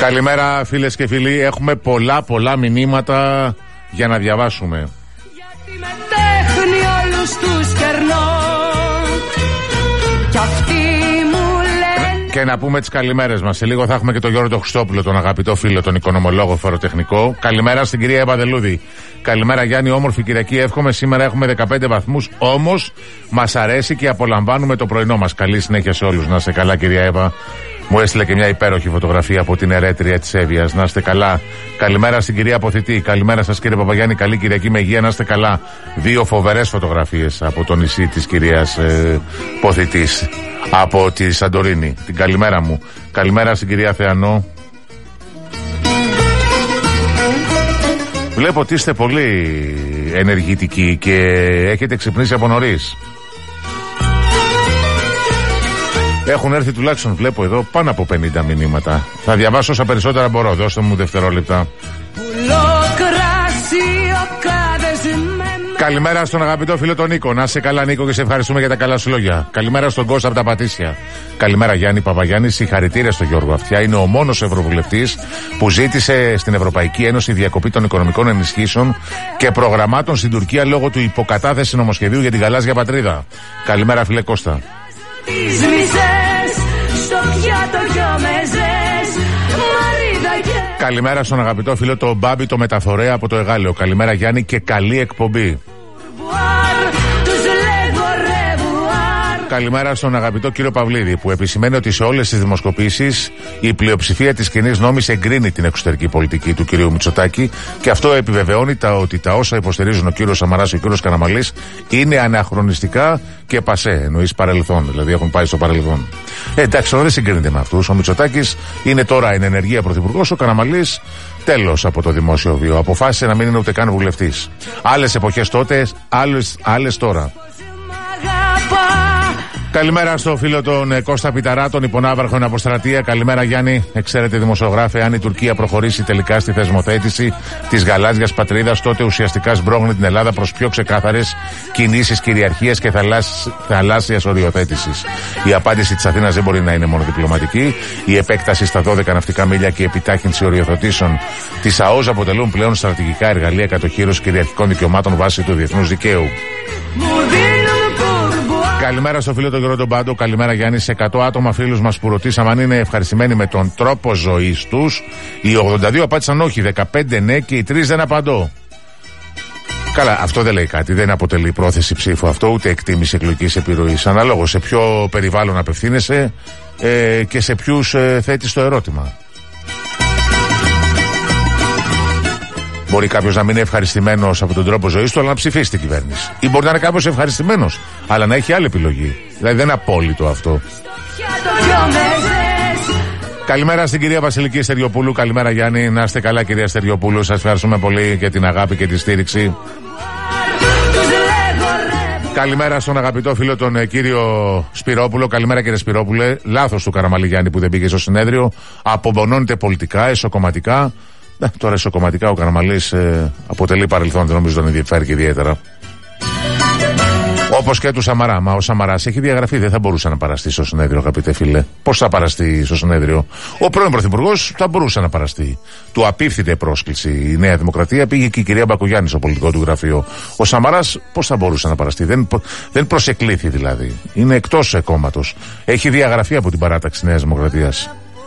Καλημέρα φίλες και φίλοι. Έχουμε πολλά μηνύματα για να διαβάσουμε. Γιατί με τέχνη όλους τους κερνώ κι αυτοί μου λένε. Και να πούμε τις καλημέρες μας. Σε λίγο θα έχουμε και τον Γιώργο τον Χριστόπουλο, τον αγαπητό φίλο, τον οικονομολόγο φοροτεχνικό. Καλημέρα στην κυρία Ευαδελούδη. Καλημέρα Γιάννη, όμορφη Κυριακή. Εύχομαι. Σήμερα έχουμε 15 βαθμούς. Όμως μας αρέσει και απολαμβάνουμε το πρωινό μας. Καλή συνέχεια σε όλους. Να είστε καλά, κυρία Εύα. Μου έστειλε και μια υπέροχη φωτογραφία από την ερέτρια της Εύβοιας. Να είστε καλά. Καλημέρα στην κυρία Αποθητή. Καλημέρα σας κύριε Παπαγιάννη. Καλή Κυριακή με υγεία. Να είστε καλά. Δύο φοβερές φωτογραφίες από το νησί της κυρίας Ποθητής. Από τη Σαντορίνη. Την καλημέρα μου. Καλημέρα στην κυρία Θεανό. Βλέπω ότι είστε πολύ ενεργητικοί και έχετε ξυπνήσει από νωρίς. Έχουν έρθει τουλάχιστον, βλέπω εδώ, πάνω από 50 μηνύματα. Θα διαβάσω όσα περισσότερα μπορώ. Δώστε μου δευτερόλεπτα. Καλημέρα στον αγαπητό φίλο τον Νίκο. Να είσαι καλά, Νίκο, και σε ευχαριστούμε για τα καλά σου λόγια. Καλημέρα στον Κώστα από τα Πατήσια. Καλημέρα Γιάννη Παπαγιάννη. Συγχαρητήρια στον Γιώργο Αυτιά. Είναι ο μόνος ευρωβουλευτής που ζήτησε στην Ευρωπαϊκή Ένωση διακοπή των οικονομικών ενισχύσεων και προγραμμάτων στην Τουρκία λόγω του υποκατάθεση νομοσχεδίου για την γαλάζια πατρίδα. Καλημέρα, φίλε Κώστα. Καλημέρα στον αγαπητό φίλο τον Μπάμπη το μεταφορέα από το Εγάλεο. Καλημέρα Γιάννη και καλή εκπομπή. Καλημέρα στον αγαπητό κύριο Παυλίδη που επισημαίνει ότι σε όλες τις δημοσκοπήσεις η πλειοψηφία της κοινής νόμης εγκρίνει την εξωτερική πολιτική του κυρίου Μητσοτάκη και αυτό επιβεβαιώνει ότι τα όσα υποστηρίζουν ο κύριος Σαμαράς και ο κύριος Καραμανλής είναι αναχρονιστικά και πασέ, εννοείς παρελθόν, δηλαδή έχουν πάει στο παρελθόν. Εντάξει, τώρα δεν συγκρίνεται με αυτούς. Ο Μητσοτάκης είναι τώρα εν ενεργεία πρωθυπουργός, ο Καραμανλής τέλος από το δημόσιο βίο. Αποφάσισε να μην είναι ούτε καν βουλευτής. Άλλες εποχές τότε, άλλες τώρα. Καλημέρα στο φίλο τον Κώστα Πιταρά, τον υπονάβαρχο εν αποστρατεία. Καλημέρα Γιάννη. Εξαίρετε δημοσιογράφε, αν η Τουρκία προχωρήσει τελικά στη θεσμοθέτηση της γαλάζιας πατρίδας, τότε ουσιαστικά σμπρώχνει την Ελλάδα προς πιο ξεκάθαρες κινήσεις κυριαρχίας και θαλάσσιας οριοθέτησης. Η απάντηση της Αθήνας δεν μπορεί να είναι μόνο διπλωματική. Η επέκταση στα 12 ναυτικά μίλια και η επιτάχυνση οριοθετήσεων της ΑΟΖ αποτελούν πλέον στρατηγικά εργαλεία κατοχύρωσης κυριαρχικών δικαιωμάτων βάσει του διεθνούς δικαίου. Καλημέρα στο φίλο τον Γιώργο τον Πάντο. Καλημέρα Γιάννη. Σε 100 άτομα φίλους μας που ρωτήσαμε αν είναι ευχαριστημένοι με τον τρόπο ζωής τους, οι 82 απάντησαν όχι, 15 ναι και οι 3 δεν απαντώ. Καλά, αυτό δεν λέει κάτι. Δεν αποτελεί πρόθεση ψήφου αυτό, ούτε εκτίμηση εκλογικής επιρροής. Αναλόγως σε ποιο περιβάλλον απευθύνεσαι και σε ποιους θέτεις το ερώτημα. Μπορεί κάποιος να μην είναι ευχαριστημένος από τον τρόπο ζωής του, αλλά να ψηφίσει την κυβέρνηση. Ή μπορεί να είναι κάποιος ευχαριστημένος, αλλά να έχει άλλη επιλογή. Δηλαδή δεν είναι απόλυτο αυτό. Καλημέρα στην κυρία Βασιλική Στεριοπούλου. Καλημέρα Γιάννη. Να είστε καλά κυρία Στεριοπούλου. Σας ευχαριστούμε πολύ για την αγάπη και τη στήριξη. Καλημέρα στον αγαπητό φίλο τον κύριο Σπυρόπουλο. Καλημέρα κύριε Σπυρόπουλε. Λάθος του Καραμανλή Γιάννη που δεν πήγε στο συνέδριο. Απομονώνεται πολιτικά, εσωκομματικά. Τώρα εσωκομματικά ο Καραμανλής αποτελεί παρελθόν, δεν νομίζω τον ενδιαφέρει και ιδιαίτερα. Όπως και του Σαμαρά. Μα ο Σαμαράς έχει διαγραφεί, δεν θα μπορούσε να παραστεί στο συνέδριο, αγαπητέ φίλε. Πώς θα παραστεί στο συνέδριο? Ο πρώην πρωθυπουργός θα μπορούσε να παραστεί. Του απίφθηνε πρόσκληση η Νέα Δημοκρατία, πήγε και η κυρία Μπακογιάννη στο πολιτικό του γραφείο. Ο Σαμαράς πώς θα μπορούσε να παραστεί? Δεν προσεκλήθη δηλαδή. Είναι εκτός κόμματος. Έχει διαγραφεί από την παράταξη Νέας Δημοκρατίας.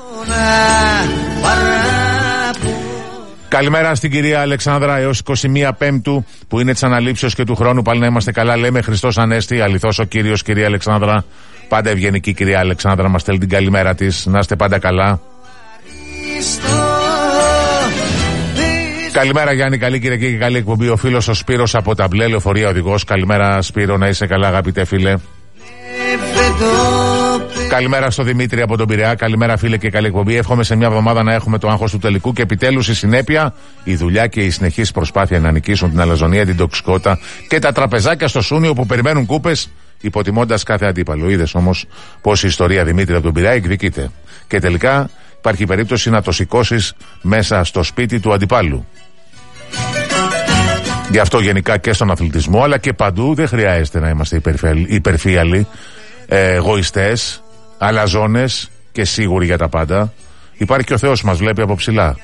Καλημέρα στην κυρία Αλεξάνδρα, έως 21 Πέμπτου που είναι της αναλήψεως και του χρόνου. Πάλι να είμαστε καλά, λέμε Χριστός Ανέστη, αληθώς ο Κύριος, κυρία Αλεξάνδρα. Πάντα ευγενική κυρία Αλεξάνδρα, μας στέλνει την καλημέρα της. Να είστε πάντα καλά. Καλημέρα Γιάννη, καλή Κυριακή και καλή εκπομπή. Ο φίλος ο Σπύρος από τα Μπλε Λεωφορεία οδηγός. Καλημέρα Σπύρο, να είσαι καλά αγαπητέ φίλε. Καλημέρα στο Δημήτρη από τον Πειραιά. Καλημέρα φίλε και καλή εκπομπή. Εύχομαι σε μια εβδομάδα να έχουμε το άγχος του τελικού και επιτέλους η συνέπεια, η δουλειά και η συνεχής προσπάθεια να νικήσουν την αλαζονία, την τοξικότητα και τα τραπεζάκια στο Σούνιο που περιμένουν κούπες υποτιμώντας κάθε αντίπαλο. Είδες όμως πως η ιστορία Δημήτρη από τον Πειραιά εκδικείται. Και τελικά υπάρχει περίπτωση να το σηκώσεις μέσα στο σπίτι του αντιπάλου. Γι' αυτό γενικά και στον αθλητισμό αλλά και παντού δεν χρειάζεται να είμαστε υπερφύαλοι, εγωιστές, αλαζόνες και σίγουροι για τα πάντα. Υπάρχει και ο Θεός μας βλέπει από ψηλά.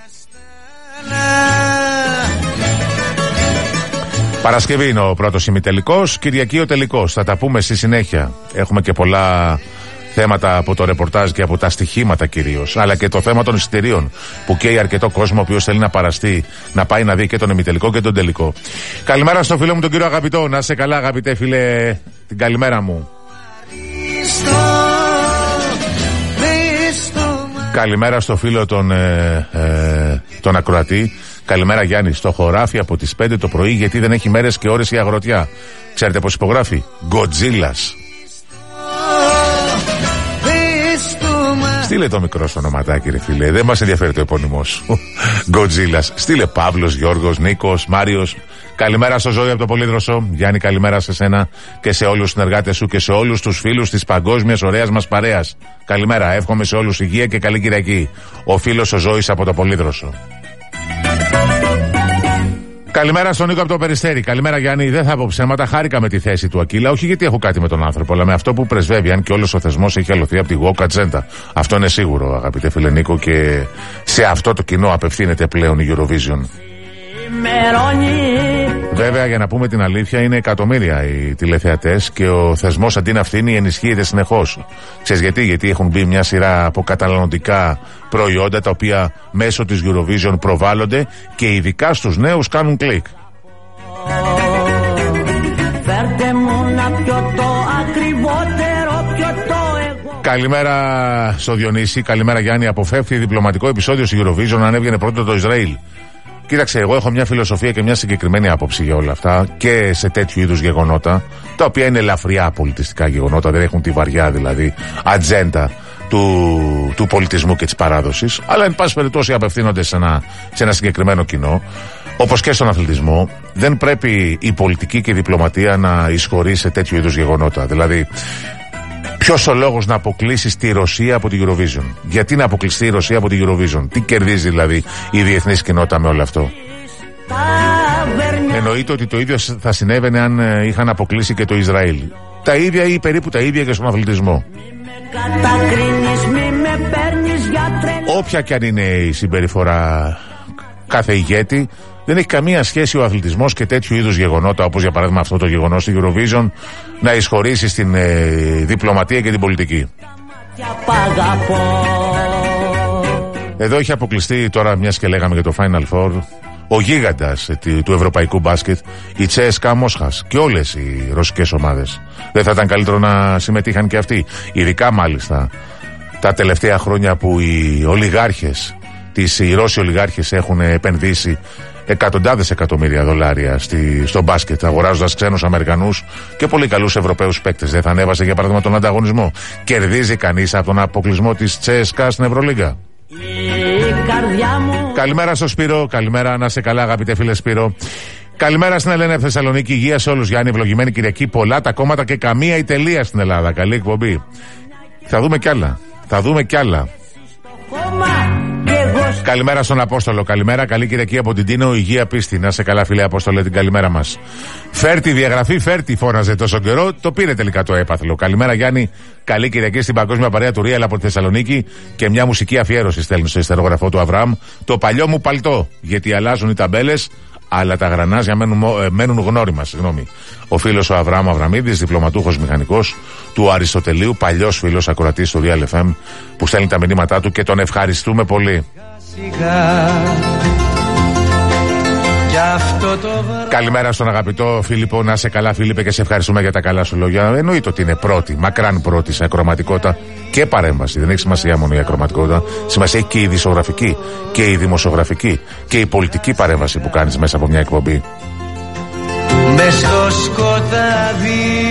Παρασκευή είναι ο πρώτος ημιτελικός, Κυριακή ο τελικός. Θα τα πούμε στη συνέχεια. Έχουμε και πολλά θέματα από το ρεπορτάζ και από τα στοιχήματα κυρίως, αλλά και το θέμα των εισιτηρίων που καίει αρκετό κόσμο ο οποίος θέλει να παραστεί, να πάει να δει και τον ημιτελικό και τον τελικό. Καλημέρα στο φίλο μου τον κύριο Αγαπητό. Να είσαι καλά, αγαπητέ φίλε, την καλημέρα μου. Καλημέρα στο φίλο τον ακροατή. Καλημέρα Γιάννη, στο χωράφι από τις 5 το πρωί, γιατί δεν έχει μέρες και ώρες η αγροτιά. Ξέρετε πως υπογράφει? Γκοτζίλας. Στείλε το μικρό στο ονοματάκι ρε φίλε, δεν μας ενδιαφέρει το επώνυμό σου. Γκοτζίλας. Στείλε Παύλος, Γιώργος, Νίκος, Μάριος. Καλημέρα στο Ζώη από το Πολύδροσο. Γιάννη, καλημέρα σε σένα και σε όλους τους συνεργάτες σου και σε όλους τους φίλους της παγκόσμιας ωραίας μας παρέας. Καλημέρα, εύχομαι σε όλους υγεία και καλή Κυριακή. Ο φίλος ο Ζώης από το Πολύδροσο. Καλημέρα στον Νίκο από το Περιστέρι. Καλημέρα Γιάννη, δεν θα πω ψέματα, χάρηκα με τη θέση του Ακύλα. Όχι γιατί έχω κάτι με τον άνθρωπο, αλλά με αυτό που πρεσβεύει, αν και όλος ο θεσμός έχει αλωθεί από τη Woke Agenda. Αυτό είναι σίγουρο, αγαπητέ φίλε Νίκο, και σε αυτό το κοινό απευθύνεται πλέον η Eurovision. Βέβαια, για να πούμε την αλήθεια, είναι εκατομμύρια οι τηλεθεατές και ο θεσμός αντί να φθήνει ενισχύεται συνεχώς. Ξέρεις γιατί? Γιατί έχουν μπει μια σειρά από καταναλωτικά προϊόντα τα οποία μέσω της Eurovision προβάλλονται και ειδικά στους νέους κάνουν κλικ. Καλημέρα στο Διονύση, καλημέρα Γιάννη. Αποφεύγει διπλωματικό επεισόδιο στη Eurovision αν έβγαινε πρώτο το Ισραήλ. Κοίταξε, εγώ έχω μια φιλοσοφία και μια συγκεκριμένη άποψη για όλα αυτά και σε τέτοιου είδους γεγονότα, τα οποία είναι ελαφριά πολιτιστικά γεγονότα, δεν έχουν τη βαριά δηλαδή ατζέντα του πολιτισμού και της παράδοσης, αλλά εν πάση περιπτώσει απευθύνονται σε ένα συγκεκριμένο κοινό. Όπως και στον αθλητισμό, δεν πρέπει η πολιτική και η διπλωματία να εισχωρεί σε τέτοιου είδους γεγονότα. Δηλαδή, ποιος ο λόγος να αποκλείσεις τη Ρωσία από την Eurovision? Γιατί να αποκλειστεί η Ρωσία από την Eurovision? Τι κερδίζει δηλαδή η διεθνής κοινότητα με όλο αυτό? Εννοείται ότι το ίδιο θα συνέβαινε αν είχαν αποκλείσει και το Ισραήλ. Τα ίδια ή περίπου τα ίδια και στον αθλητισμό. Όποια και αν είναι η συμπεριφορά κάθε ηγέτη, δεν έχει καμία σχέση ο αθλητισμός και τέτοιου είδους γεγονότα, όπως για παράδειγμα αυτό το γεγονός στη Eurovision, να εισχωρήσει στην διπλωματία και την πολιτική. Εδώ έχει αποκλειστεί τώρα, μιας και λέγαμε για το Final Four, ο γίγαντας του ευρωπαϊκού μπάσκετ, η CSKA Μόσχας και όλες οι ρωσικές ομάδες. Δεν θα ήταν καλύτερο να συμμετείχαν και αυτοί? Ειδικά μάλιστα τα τελευταία χρόνια που οι ολιγάρχες, οι Ρώσοι ολιγάρχες έχουν επενδύσει εκατοντάδες εκατομμύρια δολάρια στο μπάσκετ, αγοράζοντας ξένους Αμερικανούς και πολύ καλούς Ευρωπαίους παίκτες. Δεν θα ανέβασε για παράδειγμα τον ανταγωνισμό? Κερδίζει κανείς από τον αποκλεισμό της CSKA στην Ευρωλίγκα? Καλημέρα στο Σπύρο, καλημέρα, να είσαι καλά αγαπητέ φίλε Σπύρο. Καλημέρα στην Ελένα Θεσσαλονίκη, υγεία σε όλους Γιάννη, ευλογημένη Κυριακή, πολλά τα κόμματα και καμία η τελεία στην Ελλάδα. Καλή εκπομπή. Θα δούμε κι άλλα. Καλημέρα στον Απόστολο, καλημέρα, καλή Κυριακή από την Τίνο, υγεία πίστη. Να σε καλά φίλε Απόστολε, την καλημέρα μας. Φέρτη διαγραφή, φέρτη φώναζε τόσο καιρό, το πήρε τελικά το έπαθλο. Καλημέρα Γιάννη, καλή Κυριακή στην παγκόσμια παρέα του Ρίαλ από τη Θεσσαλονίκη και μια μουσική αφιέρωση στέλνει στο ιστερόγραφό του Αβραάμ. Το παλιό μου παλτό, γιατί αλλάζουν οι ταμπέλες, αλλά τα γρανάζια μένουν γνώριμα, συγγνώμη. Ο φίλος ο Αβραάμ Αβραμίδης, διπλωματούχος μηχανικός του Αριστοτελείου, παλιός φίλος ακροατής του Real FM, που στέλνει τα μηνύματά του και τον ευχαριστούμε πολύ. Καλημέρα στον αγαπητό Φίλιππο, να είσαι καλά Φίλιππε και σε ευχαριστούμε για τα καλά σου λόγια. Εννοείται ότι είναι πρώτη, μακράν πρώτη σε ακροματικότητα και παρέμβαση. Δεν έχει σημασία μόνο η ακροματικότητα, σημασία έχει και η ειδησιογραφική και η δημοσιογραφική και η πολιτική παρέμβαση που κάνεις μέσα από μια εκπομπή. Μες στο σκοτάδι.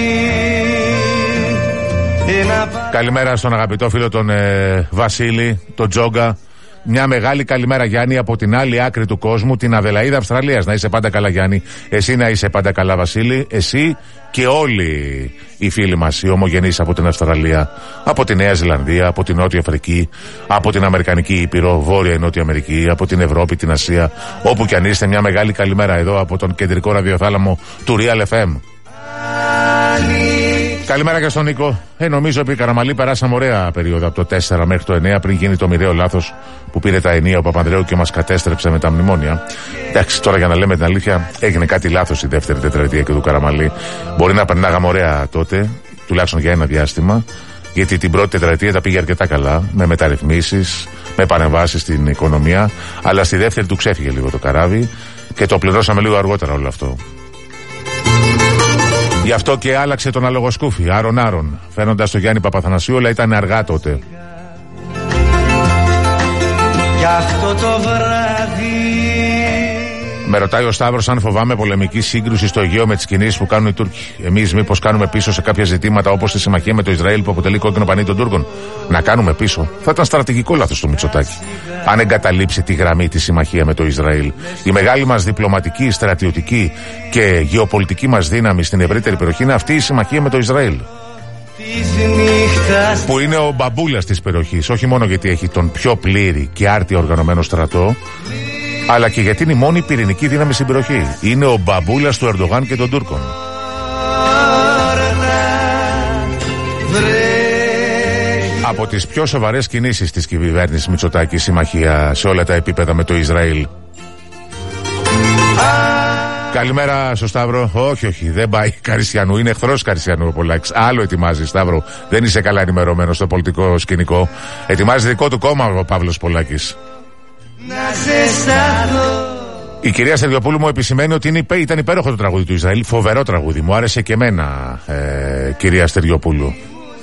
Καλημέρα στον αγαπητό φίλο τον Βασίλη, τον Τζόγκα. Μια μεγάλη καλημέρα Γιάννη από την άλλη άκρη του κόσμου, την Αδελαΐδα Αυστραλίας. Να είσαι πάντα καλά Γιάννη, εσύ να είσαι πάντα καλά Βασίλη, εσύ και όλοι οι φίλοι μας, οι ομογενείς από την Αυστραλία, από τη Νέα Ζηλανδία, από την Νότια Αφρική, από την Αμερικανική Ήπειρο, Βόρεια Νότια Αμερική, από την Ευρώπη, την Ασία, όπου κι αν είστε, μια μεγάλη καλημέρα εδώ από τον κεντρικό ραδιοθάλαμο του Real FM. Καλημέρα και στον Νίκο. Νομίζω επί Καραμαλή περάσαμε ωραία περίοδο από το 4 μέχρι το 9 πριν γίνει το μοιραίο λάθος που πήρε τα ενία ο Παπανδρέου και μας κατέστρεψε με τα μνημόνια. Εντάξει, τώρα για να λέμε την αλήθεια, έγινε κάτι λάθος η δεύτερη τετραετία και του Καραμαλή. Μπορεί να περνάγαμε ωραία τότε, τουλάχιστον για ένα διάστημα, γιατί την πρώτη τετραετία τα πήγε αρκετά καλά, με μεταρρυθμίσεις, με παρεμβάσεις στην οικονομία, αλλά στη δεύτερη του ξέφυγε λίγο το καράβι και το πληρώσαμε λίγο αργότερα όλο αυτό. Γι' αυτό και άλλαξε τον αλογοσκούφι, Άρον, φαίνοντας τον Γιάννη Παπαθανασίου, αλλά ήταν αργά τότε. Γι' αυτό το βράδυ. Με ρωτάει ο Σταύρος αν φοβάμαι πολεμική σύγκρουση στο Αιγαίο με τις κινήσεις που κάνουν οι Τούρκοι. Εμείς μήπως κάνουμε πίσω σε κάποια ζητήματα όπως τη συμμαχία με το Ισραήλ που αποτελεί κόκκινο πανί των Τούρκων? Να κάνουμε πίσω. Θα ήταν στρατηγικό λάθος του Μητσοτάκη αν εγκαταλείψει τη γραμμή τη συμμαχία με το Ισραήλ. Η μεγάλη μας διπλωματική, στρατιωτική και γεωπολιτική μας δύναμη στην ευρύτερη περιοχή είναι αυτή η συμμαχία με το Ισραήλ. Που είναι ο μπαμπούλας της περιοχής, όχι μόνο γιατί έχει τον πιο πλήρη και άρτιο οργανωμένο στρατό, αλλά και γιατί είναι η μόνη πυρηνική δύναμη στην περιοχή. Είναι ο μπαμπούλας του Ερντογάν και των Τούρκων. Από τις πιο σοβαρές κινήσεις της κυβέρνησης Μητσοτάκη, συμμαχία σε όλα τα επίπεδα με το Ισραήλ. Καλημέρα στο Σταύρο. Όχι, δεν πάει Καριστιανού. Είναι εχθρός Καριστιανού ο Πολάκης. Άλλο ετοιμάζει, Σταύρο. Δεν είσαι καλά ενημερωμένος στο πολιτικό σκηνικό. Ετοιμάζει δικό του κόμμα ο Παύλος Πολάκης. Η κυρία Στεριοπούλου μου επισημαίνει ότι ήταν υπέροχο το τραγούδι του Ισραήλ. Φοβερό τραγούδι. Μου άρεσε και εμένα, κυρία Στεριοπούλου.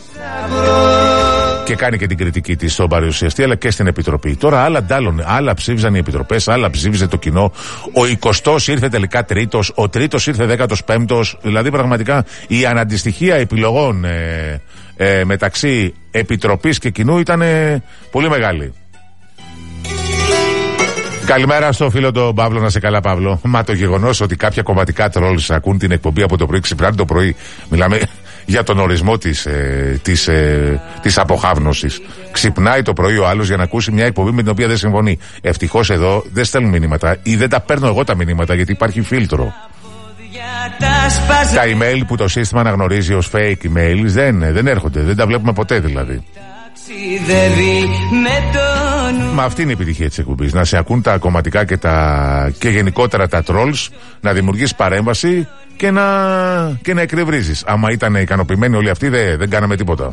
Και κάνει και την κριτική της στον παρουσιαστή αλλά και στην Επιτροπή. Τώρα άλλα ντάλλον, άλλα ψήφιζαν οι επιτροπές, άλλα ψήφιζε το κοινό. Ο 20ος ήρθε τελικά τρίτος, ο τρίτος ήρθε 15ος. Δηλαδή πραγματικά η αναντιστοιχεία επιλογών μεταξύ Επιτροπής και κοινού ήταν πολύ μεγάλη. Καλημέρα στο φίλο τον Παύλο, να σε καλά Παύλο. Μα το γεγονός ότι κάποια κομματικά τρόλς ακούν την εκπομπή από το πρωί, ξυπνάνε το πρωί, μιλάμε για τον ορισμό της αποχάβνωσης. Ξυπνάει το πρωί ο άλλος για να ακούσει μια εκπομπή με την οποία δεν συμφωνεί. Ευτυχώς εδώ δεν στέλνουν μηνύματα ή δεν τα παίρνω εγώ τα μηνύματα γιατί υπάρχει φίλτρο. Τα email που το σύστημα αναγνωρίζει ως fake emails δεν έρχονται, δεν τα βλέπουμε ποτέ δηλαδή. Μα αυτή είναι η επιτυχία της εκπομπής. Να σε ακούν τα κομματικά και γενικότερα τα trolls, να δημιουργείς παρέμβαση και να εκνευρίζεις. Άμα ήταν ικανοποιημένοι όλοι αυτοί δεν κάναμε τίποτα.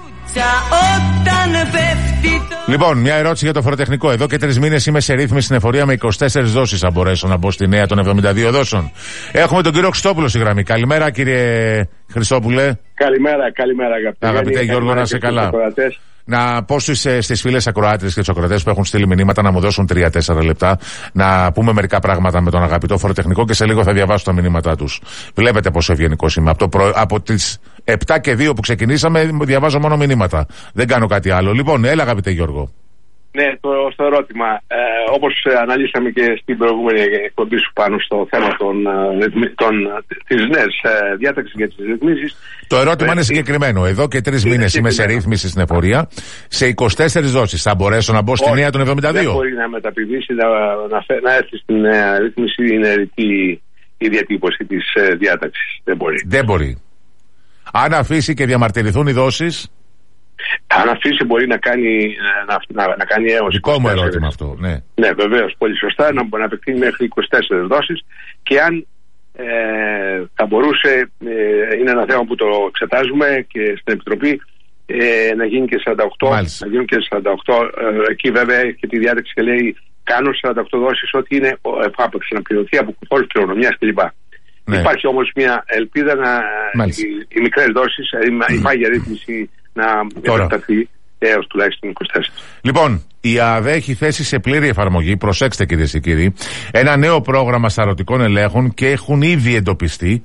Λοιπόν, μια ερώτηση για το φοροτεχνικό. Εδώ και 3 μήνες είμαι σε ρύθμιση στην εφορία με 24 δόσεις. Αν μπορέσω να μπω στη νέα των 72 δόσεων. Έχουμε τον κύριο Χριστόπουλο στη γραμμή. Καλημέρα κύριε Χριστόπουλε. Καλημέρα αγαπητέ Γιώργο, να σε καλά. Να πω στις φίλες ακροάτριες και τους ακροατές που έχουν στείλει μηνύματα να μου δώσουν 3-4 λεπτά να πούμε μερικά πράγματα με τον αγαπητό φοροτεχνικό και σε λίγο θα διαβάσω τα μηνύματά τους. Βλέπετε πόσο ευγενικός είμαι. Από τις 7 και 2 που ξεκινήσαμε διαβάζω μόνο μηνύματα. Δεν κάνω κάτι άλλο. Λοιπόν, έλα αγαπητέ Γιώργο. Ναι, στο ερώτημα, όπως αναλύσαμε και στην προηγούμενη εκπομπή σου πάνω στο θέμα της νέας διάταξης για τις ρυθμίσεις. Το ερώτημα είναι συγκεκριμένο. Εδώ και 3 μήνες είμαι σε ρύθμιση στην εφορία, σε 24 δόσεις. Θα μπορέσω να μπω στη νέα των 72? Δεν μπορεί να μεταπηδήσει, να έρθει στην νέα ρύθμιση, είναι ρητή η διατύπωση της διάταξης. Δεν μπορεί. Αν αφήσει και διαμαρτυρηθούν οι δόσεις. Αν αφήσει μπορεί να κάνει έως. Δικό μου ερώτημα αυτό, ναι. Ναι, βεβαίως, πολύ σωστά, να επεκτείνει μέχρι 24 δόσεις και αν θα μπορούσε, είναι ένα θέμα που το εξετάζουμε και στην Επιτροπή, να γίνει και 48. Μάλιστα. Να γίνουν και 48, εκεί βέβαια έχει τη διάταξη και λέει κάνω 48 δόσεις ό,τι είναι εφάπαξ να πληρωθεί από φόρους κληρονομιάς κλπ. Ναι. Υπάρχει όμως μια ελπίδα οι μικρές δόσεις, η πάγια ρύθμιση να επεκταθεί έως τουλάχιστον 24. Λοιπόν, η ΑΔΕ έχει θέσει σε πλήρη εφαρμογή, προσέξτε κυρίες και κύριοι, ένα νέο πρόγραμμα σαρωτικών ελέγχων και έχουν ήδη εντοπιστεί,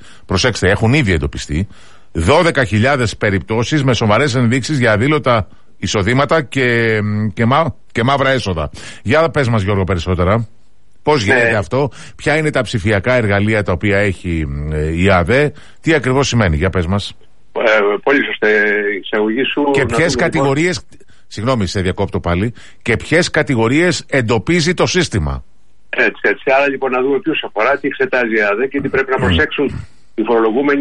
12.000 περιπτώσεις με σοβαρές ενδείξεις για αδήλωτα εισοδήματα και μαύρα έσοδα. Για πες μας Γιώργο περισσότερα. Πώς γίνεται αυτό, ποια είναι τα ψηφιακά εργαλεία τα οποία έχει η ΑΔΕ, τι ακριβώς σημαίνει, για πες μας. Πολύ σωστή η εισαγωγή σου. Και ποιες κατηγορίες, συγγνώμη σε διακόπτω πάλι, και ποιες κατηγορίες εντοπίζει το σύστημα. Έτσι. Άρα λοιπόν να δούμε ποιους αφορά, τι εξετάζει η ΑΔΕ και τι πρέπει να προσέξουν οι φορολογούμενοι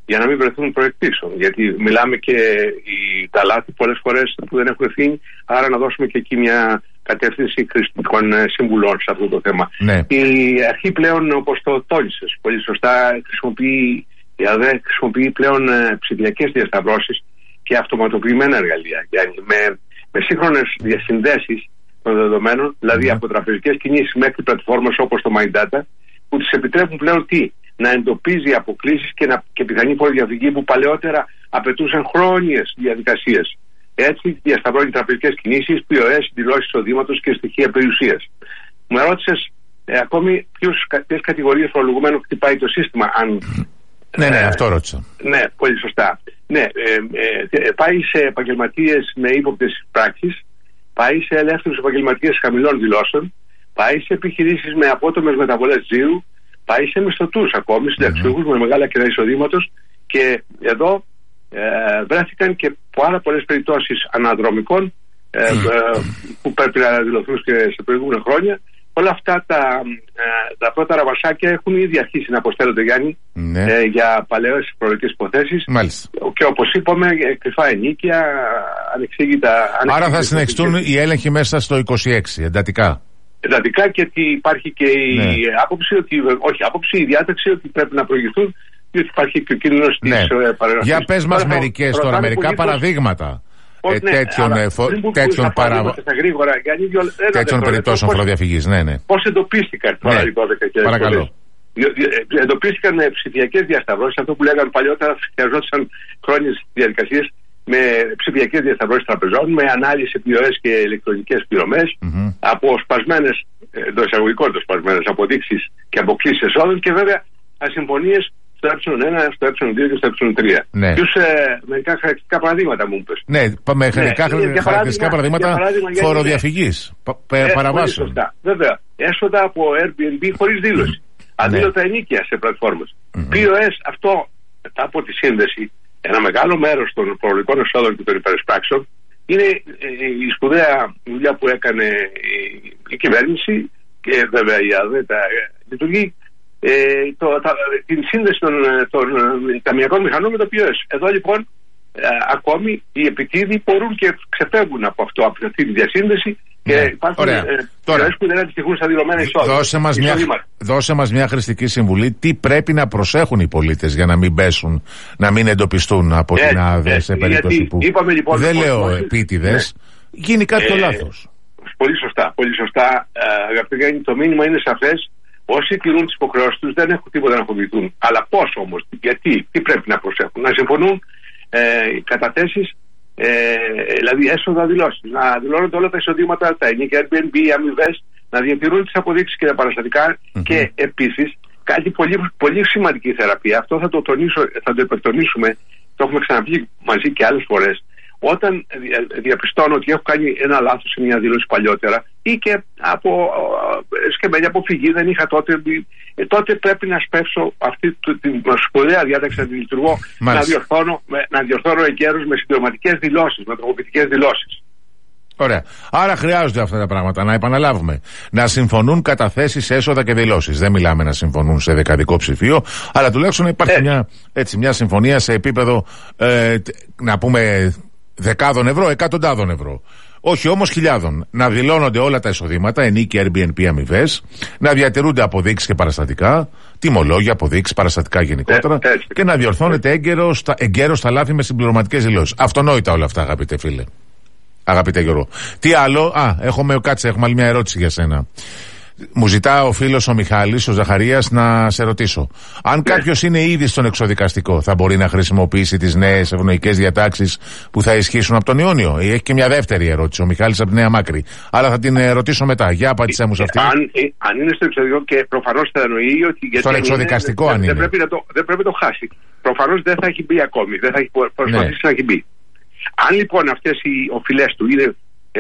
για να μην βρεθούν προεκτήσεων. Γιατί μιλάμε και τα λάθη πολλές φορές που δεν έχουν ευθύνη, άρα να δώσουμε και εκεί μια κατεύθυνση χρηστικών συμβουλών σε αυτό το θέμα. Ναι. Η αρχή πλέον, όπως το τόνισες πολύ σωστά, χρησιμοποιεί πλέον ψηφιακές διασταυρώσεις και αυτοματοποιημένα εργαλεία. Με σύγχρονες διασυνδέσεις των δεδομένων, δηλαδή από τραπεζικές κινήσεις μέχρι πλατφόρμες όπως το MyData, που τις επιτρέπουν πλέον να εντοπίζει αποκλήσεις και πιθανή φοροδιαφυγή που παλαιότερα απαιτούσαν χρόνιες διαδικασίες. Έτσι, διασταυρώνει τραπεζικές κινήσεις, POS, δηλώσεις εισοδήματος και στοιχεία περιουσίας. Μου ρώτησες ακόμη ποιες κατηγορίες φορολογουμένων χτυπάει το σύστημα. Ναι, αυτό ρώτησα. Ναι, πολύ σωστά. Ναι, πάει σε επαγγελματίες με ύποπτες πράξεις, πάει σε ελεύθερους επαγγελματίες χαμηλών δηλώσεων, πάει σε επιχειρήσεις με απότομες μεταβολές τζίρου, πάει σε μισθωτούς ακόμη, συνταξιούχους με μεγάλα κενά εισοδήματος, και εδώ βρέθηκαν και πάρα πολλές περιπτώσεις αναδρομικών που πρέπει να δηλωθούν και σε προηγούμενα χρόνια. Όλα αυτά τα πρώτα ραβασάκια έχουν ήδη αρχίσει να αποστέλλονται, Γιάννη, για παλαιές φορολογικές υποθέσεις. Μάλιστα. Και όπως είπαμε, κρυφά ενίκια, ανεξήγητα. Άρα θα συνεχιστούν οι έλεγχοι μέσα στο 26, εντατικά. Εντατικά, και υπάρχει και η άποψη, η διάταξη ότι πρέπει να προηγηθούν, διότι υπάρχει και ο κίνδυνος της παραγραφής. Για πες μας μερικά παραδείγματα τέτοιων περιπτώσεων φοροδιαφυγής. Πώς εντοπίστηκαν τώρα οι 12 και παρακαλώ. Εντοπίστηκαν με ψηφιακές διασταυρώσεις, αυτό που λέγανε παλιότερα, χρειαζόταν χρόνιες διαδικασίες, με ψηφιακές διασταυρώσεις τραπεζών, με ανάλυση POS και ηλεκτρονικές πληρωμές, από σπασμένες, εντός εισαγωγικών σπασμένες αποδείξεις και αποκλήσεις εσόδων, και βέβαια ασυμφωνίες στο ε1, στο ε2 και στο ε3. Ναι. Ποιους μερικά χαρακτηριστικά παραδείγματα μου είπες. Ναι, με χαρακτηριστικά παραδείγματα φοροδιαφυγής, παραβάσεων. Σωστά. Βέβαια, έσοδα από Airbnb χωρίς δήλωση. Αδήλωτα ενίκια σε πλατφόρμες. POS, αυτό μετά από τη σύνδεση, ένα μεγάλο μέρος των φορολογικών εσόδων και των υπερεσπράξεων, είναι η σπουδαία δουλειά που έκανε η κυβέρνηση, και βέβαια η ΑΔΕ λειτουργεί, την σύνδεση των ταμιακών μηχανών με το POS. Εδώ λοιπόν ακόμη οι επιτίδοι μπορούν και ξεφεύγουν από αυτή τη διασύνδεση, και υπάρχουν POS που δεν αντιστοιχούν στα δηλωμένα εισόδημα. Δώσε μας μια χρηστική συμβουλή. Τι πρέπει να προσέχουν οι πολίτες για να μην πέσουν, να μην εντοπιστούν από την ΑΔΕ σε περίπτωση που λοιπόν, δεν λέω επίτηδες, γίνει κάποιο λάθος. Πολύ σωστά, αγαπητοί Γιάννη, το μήνυμα είναι σαφές. Όσοι τηρούν τις υποχρεώσεις τους δεν έχουν τίποτα να φοβηθούν. Αλλά πώς όμως, γιατί, τι πρέπει να προσέχουν? Να συμφωνούν οι καταθέσεις, δηλαδή έσοδα δηλώσεις. Να δηλώνονται όλα τα εισοδήματα, τα ενίκια, Airbnb, οι αμοιβές, να διατηρούν τις αποδείξεις και τα παραστατικά. Και επίσης, κάτι πολύ, πολύ σημαντική θεραπεία, αυτό θα το υπερτονίσουμε, το έχουμε ξαναπεί μαζί και άλλες φορές. Όταν διαπιστώνω ότι έχω κάνει ένα λάθος σε μια δήλωση παλιότερα, ή και από σκεμμένη αποφυγή δεν είχα τότε πρέπει να σπεύσω αυτή την σπουδαία διάταξη, να τη λειτουργώ, να διορθώνω εγκαίρως με συμπληρωματικές δηλώσεις, με τροποποιητικές δηλώσεις. Ωραία. Άρα χρειάζονται αυτά τα πράγματα. Να επαναλάβουμε. Να συμφωνούν καταθέσεις, έσοδα και δηλώσεις. Δεν μιλάμε να συμφωνούν σε δεκαδικό ψηφίο, αλλά τουλάχιστον υπάρχει μια συμφωνία σε επίπεδο, να πούμε, δεκάδων ευρώ, εκατοντάδων ευρώ. Όχι όμως χιλιάδων. Να δηλώνονται όλα τα εισοδήματα, ενίκια, Airbnb, αμοιβές, να διατηρούνται αποδείξεις και παραστατικά, τιμολόγια, αποδείξεις, παραστατικά γενικότερα, και να διορθώνεται εγκαίρως τα λάθη με συμπληρωματικές δηλώσεις. Αυτονόητα όλα αυτά, αγαπητέ φίλε. Αγαπητέ Γιώργο. Τι άλλο? Έχουμε άλλη μια ερώτηση για σένα. Μου ζητά ο φίλος ο Μιχάλης, ο Ζαχαρίας, να σε ρωτήσω. Αν κάποιος είναι ήδη στον εξοδικαστικό, θα μπορεί να χρησιμοποιήσει τις νέες ευνοϊκές διατάξεις που θα ισχύσουν από τον Ιούνιο? Έχει και μια δεύτερη ερώτηση ο Μιχάλης από τη Νέα Μάκρη. Αλλά θα την ρωτήσω μετά. Για απάντησέ μου σε αυτή. Αν είναι στο εξοδικαστικό, και προφανώς θα εννοεί ότι. Στον εξοδικαστικό, αν είναι. Δεν πρέπει να το χάσει. Προφανώς δεν θα έχει μπει ακόμη. Δεν θα έχει προσπαθήσει να έχει μπει. Αν λοιπόν αυτές οι οφειλές του είναι.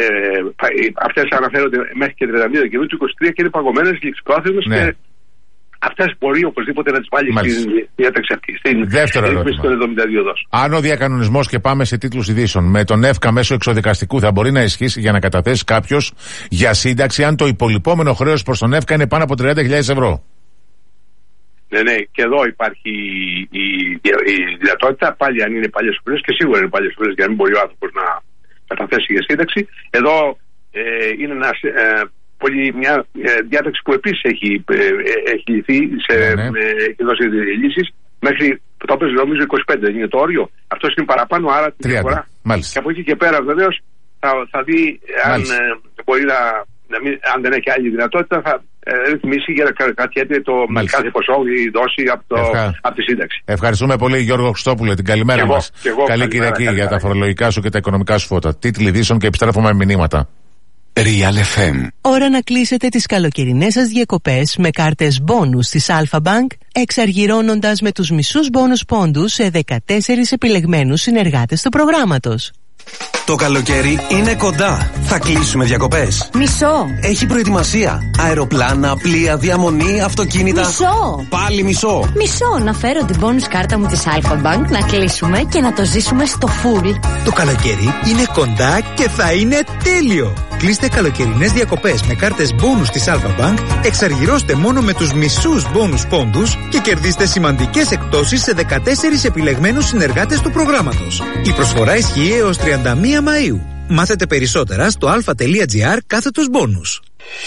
Αυτές αναφέρονται μέχρι και 32 Δεκεμβρίου του 2023 και είναι παγωμένες, ληξικόθεσμες, και αυτές μπορεί οπωσδήποτε να τις βάλει στην διάταξη αυτή. Δεύτερο ερώτημα. Αν ο διακανονισμός, και πάμε σε τίτλους ειδήσεων, με τον ΕΦΚΑ μέσω εξοδικαστικού θα μπορεί να ισχύσει για να καταθέσει κάποιος για σύνταξη αν το υπολοιπόμενο χρέος προς τον ΕΦΚΑ είναι πάνω από 30.000 ευρώ? Ναι, και εδώ υπάρχει η δυνατότητα, πάλι αν είναι παλιές οφειλές, και σίγουρα είναι παλιές οφειλές για να μην μπορεί ο άνθρωπος να καταθέσει για σύνταξη. Εδώ είναι μια διάταξη που επίσης έχει λυθεί, έχει δώσει λύσεις μέχρι το οποίο νομίζω 25 δεν είναι το όριο. Αυτός είναι παραπάνω, άρα τη διαφορά. Και από εκεί και πέρα βεβαίως θα δει αν μπορεί αν δεν έχει άλλη δυνατότητα, θα ρυθμίσει για κάτι έτσι το κάθε ποσό ή δόση από τη σύνταξη. Ευχαριστούμε πολύ, Γιώργο Χριστόπουλε. Την καλημέρα μας. Καλή Κυριακή για τα φορολογικά σου και τα οικονομικά σου φώτα. Τίτλοι ειδήσεων και επιστρέφουμε με μηνύματα. Real FM. Ώρα να κλείσετε τις καλοκαιρινές σας διακοπές με κάρτες μπόνους της Alpha Bank, εξαργυρώνοντας με τους μισούς μπόνους πόντους σε 14 επιλεγμένους συνεργάτες του προγράμματος. Το καλοκαίρι είναι κοντά. Θα κλείσουμε διακοπές. Μισό. Έχει προετοιμασία. Αεροπλάνα, πλοία, διαμονή, αυτοκίνητα. Μισό. Πάλι μισό. Μισό. Να φέρω την bonus κάρτα μου της Alpha Bank, να κλείσουμε και να το ζήσουμε στο full. Το καλοκαίρι είναι κοντά και θα είναι τέλειο. Κλείστε καλοκαιρινές διακοπές με κάρτες bonus της Alpha Bank, εξαργυρώστε μόνο με τους μισούς bonus πόντους και κερδίστε σημαντικές εκπτώσεις σε 14 επιλεγμένους συνεργάτες του προγράμματος. Η προσφορά ισχύει έως 31 Μαΐου. Μάθετε περισσότερα στο alpha.gr/bonus.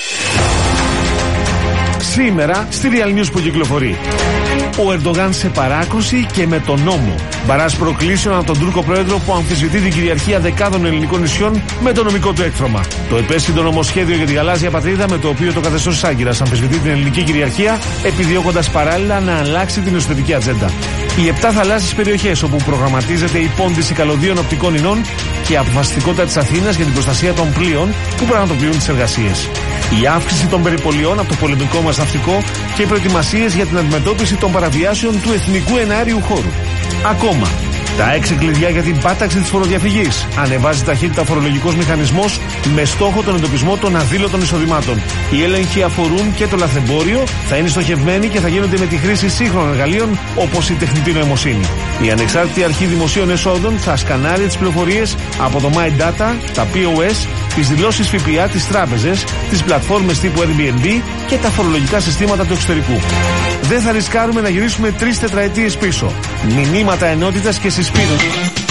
Σήμερα στη Real News που κυκλοφορεί. Ο Ερντογάν σε παράκρουση και με τον νόμο. Μπαράς προκλήσεων από τον Τούρκο πρόεδρο που αμφισβητεί την κυριαρχία δεκάδων ελληνικών νησιών με το νομικό του έκφρομα. Το επέσχυντο νομοσχέδιο για τη γαλάζια πατρίδα, με το οποίο το καθεστώς της Άγκυρας αμφισβητεί την ελληνική κυριαρχία, επιδιώκοντας παράλληλα να αλλάξει την εσωτερική ατζέντα. Οι 7 θαλάσσιες περιοχές όπου προγραμματίζεται η πόντιση καλωδίων οπτικών ινών και η αποφασιστικότητα της Αθήνας για την προστασία των πλοίων που πραγματοποιούν τις εργασίες. Η αύξηση των περιπολιών από το πολεμικό μας ναυτικό και οι προετοιμασίες για την αντιμετώπιση των παραβιάσεων του εθνικού εναέριου χώρου. Ακόμα, τα 6 κλειδιά για την πάταξη της φοροδιαφυγής. Ανεβάζει ταχύτητα φορολογικός μηχανισμός με στόχο τον εντοπισμό των αδήλωτων εισοδημάτων. Οι έλεγχοι αφορούν και το λαθρεμπόριο, θα είναι στοχευμένοι και θα γίνονται με τη χρήση σύγχρονων εργαλείων όπως η τεχνητή νοημοσύνη. Η Ανεξάρτητη Αρχή Δημοσίων Εσόδων θα σκανάρει τις πληροφορίες από το My Data, τα POS, τις δηλώσεις ΦΠΑ, τις τράπεζες, τις πλατφόρμες τύπου Airbnb και τα φορολογικά συστήματα του εξωτερικού. Δεν θα ρισκάρουμε να γυρίσουμε 3 τετραετίες πίσω. Μηνύματα ενότητας και συσπήρωσης.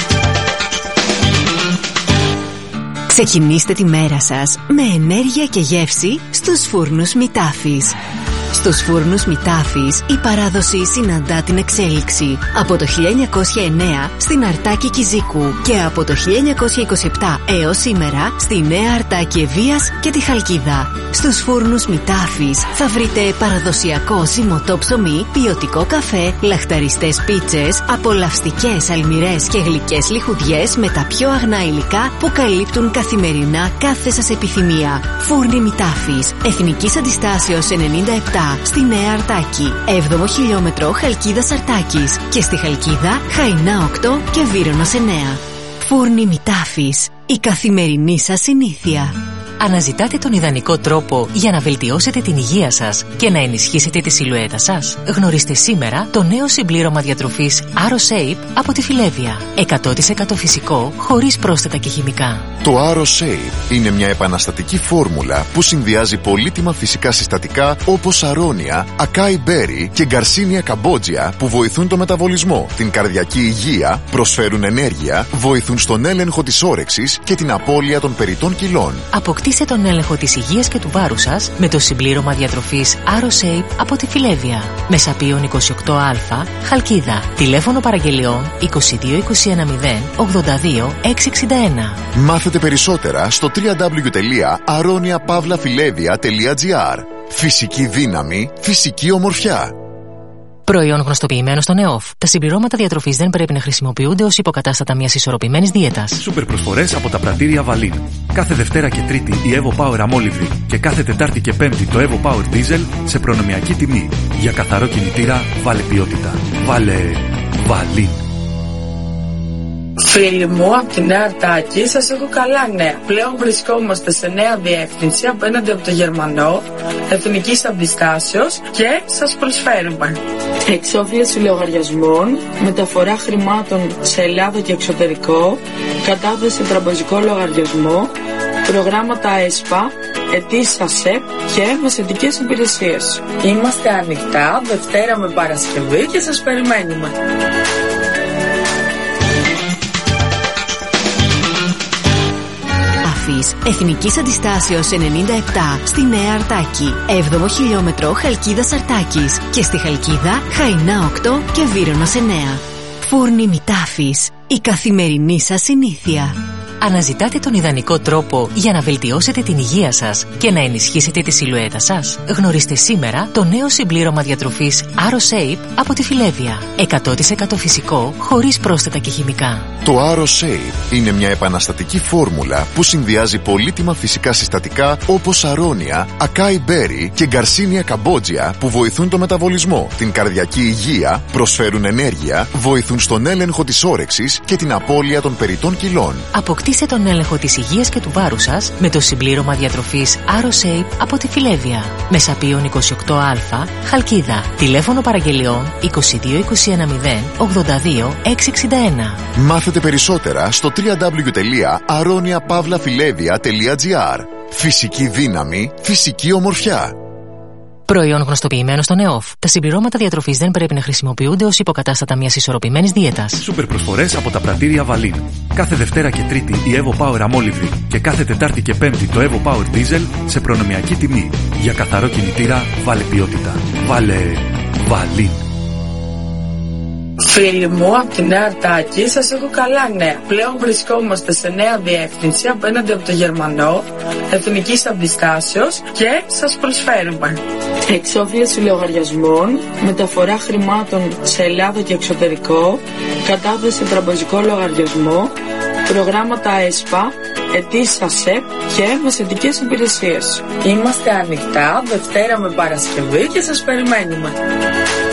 Ξεκινήστε τη μέρα σας με ενέργεια και γεύση στους φούρνους Μητάφης. Στους φούρνους Μητάφης η παράδοση συναντά την εξέλιξη. Από το 1909 στην Αρτάκη Κιζίκου και από το 1927 έως σήμερα στη Νέα Αρτάκη Ευβοίας και τη Χαλκίδα. Στους φούρνους Μητάφης θα βρείτε παραδοσιακό ζυμωτό ψωμί, ποιοτικό καφέ, λαχταριστές πίτσες, απολαυστικές αλμυρές και γλυκές λιχουδιές με τα πιο αγνά υλικά που καλύπτουν καθημερινά κάθε σας επιθυμία. Φούρνοι Μητάφης, Εθνικής Αντιστάσεως 97 στη Νέα Αρτάκη, 7ο χιλιόμετρο Χαλκίδας Αρτάκης και στη Χαλκίδα Χαϊνά 8 και Βύρωνος 9. Φούρνοι Μητάφης, η καθημερινή σας συνήθεια. Αναζητάτε τον ιδανικό τρόπο για να βελτιώσετε την υγεία σας και να ενισχύσετε τη σιλουέτα σας? Γνωρίστε σήμερα το νέο συμπλήρωμα διατροφής AroShape από τη Φιλέβια. 100% φυσικό, χωρίς πρόσθετα και χημικά. Το AroShape είναι μια επαναστατική φόρμουλα που συνδυάζει πολύτιμα φυσικά συστατικά όπως αρώνια, ακάι μπέρι και γκαρσίνια καμπότζια που βοηθούν το μεταβολισμό, την καρδιακή υγεία, προσφέρουν ενέργεια, βοηθούν στον έλεγχο της όρεξης και την απώλεια των περιττών κιλών. Αποκτήστε τον έλεγχο της υγείας και του βάρους σας με το συμπλήρωμα διατροφής AroShape από τη Φιλέβια. Μεσαπίων 28α, Χαλκίδα. Τηλέφωνο παραγγελιών 22 21 0 82 661. Μάθετε περισσότερα στο www.aroniapavlafilevia.gr. Φυσική δύναμη, φυσική ομορφιά. Προϊόν γνωστοποιημένο στο ΝΕΟΦ. Τα συμπληρώματα διατροφής δεν πρέπει να χρησιμοποιούνται ως υποκατάστατα μιας ισορροπημένης δίαιτας. Σούπερ προσφορές από τα πρατήρια Βαλίν. Κάθε Δευτέρα και Τρίτη η Evo Power Αμόλυβδη και κάθε Τετάρτη και Πέμπτη το Evo Power Diesel σε προνομιακή τιμή. Για καθαρό κινητήρα βάλε ποιότητα. Βάλε Βαλίν. Φίλοι μου από τη Νέα Αρτάκη, σας έχω καλά νέα. Πλέον βρισκόμαστε σε νέα διεύθυνση απέναντι από το Γερμανό, Εθνικής Αντιστάσεως και σας προσφέρουμε εξόφληση λογαριασμών, μεταφορά χρημάτων σε Ελλάδα και εξωτερικό, κατάθεση τραπεζικό λογαριασμό, προγράμματα ΕΣΠΑ, ετής ΑΣΕΠ και μεσαιτικές υπηρεσίες. Είμαστε ανοιχτά Δευτέρα με Παρασκευή και σας περιμένουμε. Εθνικής Αντιστάσεως 97 στη Νέα Αρτάκη, 7ο χιλιόμετρο Χαλκίδας Αρτάκης και στη Χαλκίδα Χαϊνά 8 και Βύρωνος 9. Φούρνοι Μητάφης, η καθημερινή σας συνήθεια. Αναζητάτε τον ιδανικό τρόπο για να βελτιώσετε την υγεία σας και να ενισχύσετε τη σιλουέτα σας? Γνωρίστε σήμερα το νέο συμπλήρωμα διατροφής AroShape από τη Φιλέβια. 100% φυσικό, χωρίς πρόσθετα και χημικά. Το AroShape είναι μια επαναστατική φόρμουλα που συνδυάζει πολύτιμα φυσικά συστατικά όπως αρώνια, ακάι μπέρι και γκαρσίνια καμπότζια που βοηθούν το μεταβολισμό, την καρδιακή υγεία, προσφέρουν ενέργεια, βοηθούν στον έλεγχο της όρεξης και την απώλεια των περιττών κιλών. Αποκτήστε τον έλεγχο της υγείας και του βάρους σας με το συμπλήρωμα διατροφής AroShape από τη Φιλέβια. Μεσαπίων 28Α, Χαλκίδα. Τηλέφωνο παραγγελιών 22 210 82 661. Μάθετε περισσότερα στο www.aroniapavlafilevia.gr. Φυσική δύναμη, φυσική ομορφιά. Προϊόν γνωστοποιημένο στον ΕΟΦ. Τα συμπληρώματα διατροφής δεν πρέπει να χρησιμοποιούνται ως υποκατάστατα μιας ισορροπημένης δίαιτας. Σούπερ προσφορές από τα πρατήρια Βαλίν. Κάθε Δευτέρα και Τρίτη η Evo Power αμόλυβδη και κάθε Τετάρτη και Πέμπτη το Evo Power Diesel σε προνομιακή τιμή. Για καθαρό κινητήρα βάλε ποιότητα. Βάλε Βαλίν. Φίλοι μου από τη Νέα Αρτάκη, σας έχω καλά νέα. Πλέον βρισκόμαστε σε νέα διεύθυνση απέναντι από το Γερμανό, Εθνικής Αντιστάσεως και σας προσφέρουμε εξόφληση λογαριασμών, μεταφορά χρημάτων σε Ελλάδα και εξωτερικό, κατάθεση τραπεζικό λογαριασμό, προγράμματα ΕΣΠΑ, ετής ΑΣΕΠ και μεσαιτικές υπηρεσίες. Είμαστε ανοιχτά Δευτέρα με Παρασκευή και σας περιμένουμε.